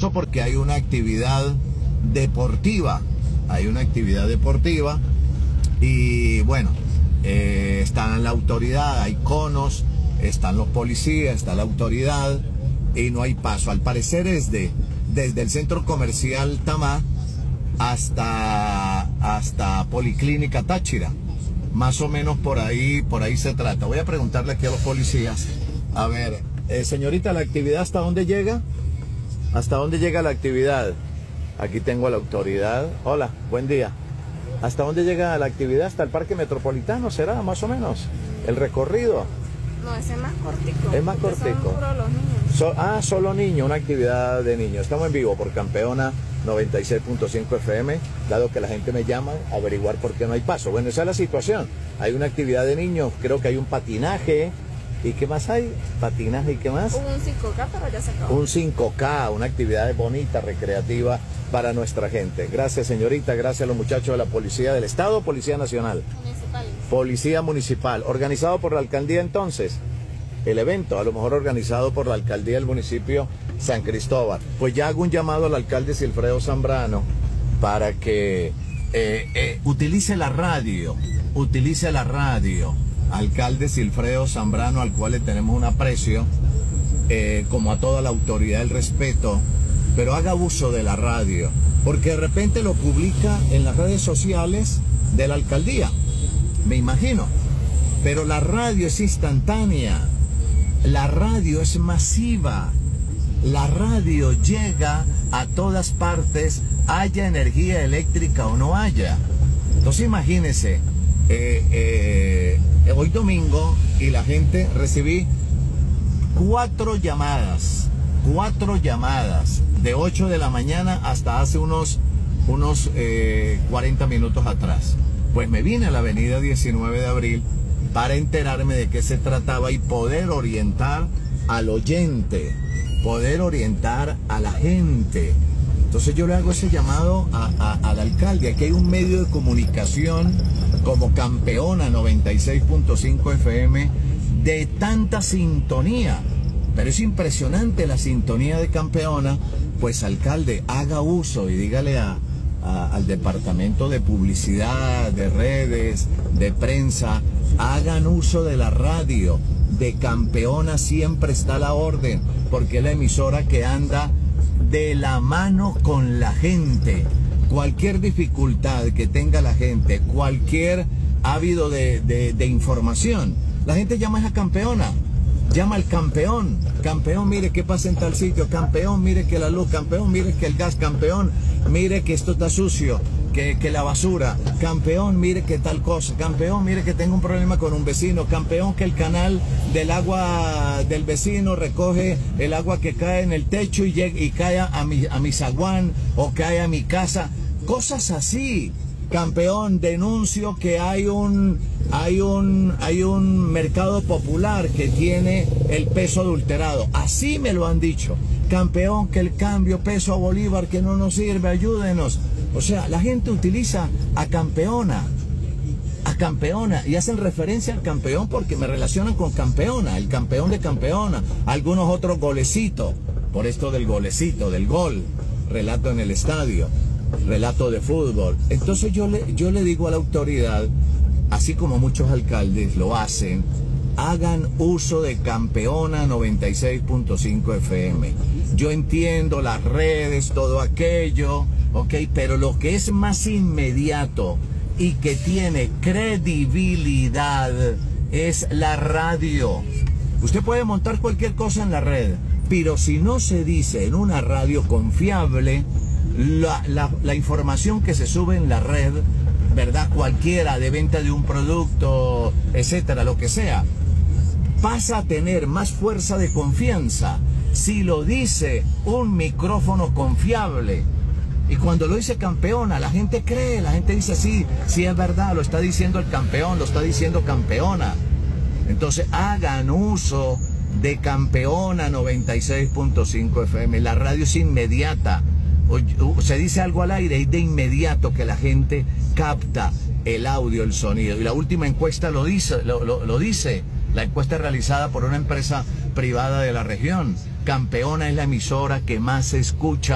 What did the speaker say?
nervioso porque hay una actividad deportiva. Hay una actividad deportiva y bueno, está la autoridad, hay conos, están los policías, está la autoridad y no hay paso. Al parecer es desde el centro comercial Tamá hasta Policlínica Táchira. Más o menos por ahí se trata. Voy a preguntarle aquí a los policías. A ver, señorita, ¿la actividad hasta dónde llega? ¿Hasta dónde llega la actividad? Aquí tengo a la autoridad. Hola, buen día. ¿Hasta dónde llega la actividad? ¿Hasta el Parque Metropolitano será, más o menos? ¿El recorrido? No, ese es más cortico. Es más cortico. Son puros los niños. Solo niños, una actividad de niños. Estamos en vivo por Campeona 96.5 FM, dado que la gente me llama a averiguar por qué no hay paso. Bueno, esa es la situación. Hay una actividad de niños, creo que hay un patinaje. ¿Y qué más hay? ¿Patinaje y qué más? Hubo un 5K, pero ya se acabó. Un 5K, una actividad bonita, recreativa para nuestra gente. Gracias, señorita, gracias a los muchachos de la Policía del Estado, Policía Nacional. Municipal. Policía Municipal, organizado por la Alcaldía entonces. El evento, a lo mejor organizado por la Alcaldía del municipio San Cristóbal. Pues ya hago un llamado al alcalde Silfredo Zambrano para que utilice la radio. Alcalde Silfredo Zambrano, al cual le tenemos un aprecio, como a toda la autoridad, el respeto, pero haga uso de la radio, porque de repente lo publica en las redes sociales de la alcaldía, me imagino, pero la radio es instantánea, la radio es masiva, la radio llega a todas partes, haya energía eléctrica o no haya. Entonces imagínense, hoy domingo y la gente recibí 4 llamadas de 8 de la mañana hasta hace unos 40 minutos atrás. Pues me vine a la avenida 19 de abril para enterarme de qué se trataba y poder orientar al oyente, poder orientar a la gente. Entonces yo le hago ese llamado al alcalde. Aquí hay un medio de comunicación como Campeona 96.5 FM de tanta sintonía, pero es impresionante la sintonía de Campeona. Pues alcalde, haga uso y dígale al departamento de publicidad, de redes, de prensa, hagan uso de la radio. De Campeona siempre está a la orden, porque es la emisora que anda de la mano con la gente. Cualquier dificultad que tenga la gente, cualquier ávido de información, la gente llama a Campeona, llama al campeón. Campeón, mire qué pasa en tal sitio. Campeón, mire que la luz. Campeón, mire que el gas. Campeón, mire que esto está sucio, que la basura. Campeón, mire que tal cosa. Campeón, mire que tengo un problema con un vecino. Campeón, que el canal del agua del vecino recoge el agua que cae en el techo y cae a mi zaguán o cae a mi casa. Cosas así. Campeón, denuncio que hay un mercado popular que tiene el peso adulterado. Así me lo han dicho. Campeón, que el cambio peso a bolívar que no nos sirve, ayúdenos. O sea, la gente utiliza a Campeona, y hacen referencia al campeón porque me relacionan con Campeona, el campeón de Campeona, algunos otros golecitos, por esto del golecito, del gol, relato en el estadio, relato de fútbol. Entonces yo le digo a la autoridad, así como muchos alcaldes lo hacen, hagan uso de Campeona 96.5 FM. Yo entiendo las redes, todo aquello, ok, pero lo que es más inmediato y que tiene credibilidad es la radio. Usted puede montar cualquier cosa en la red, pero si no se dice en una radio confiable, la información que se sube en la red, ¿verdad? Cualquiera, de venta de un producto, etcétera, lo que sea, pasa a tener más fuerza de confianza si lo dice un micrófono confiable. Y cuando lo dice Campeona, la gente cree, la gente dice sí, sí es verdad, lo está diciendo el campeón, lo está diciendo Campeona. Entonces hagan uso de Campeona 96.5 FM. La radio es inmediata. Se dice algo al aire y de inmediato que la gente capta el audio, el sonido. Y la última encuesta lo dice, la encuesta realizada por una empresa privada de la región. Campeona es la emisora que más se escucha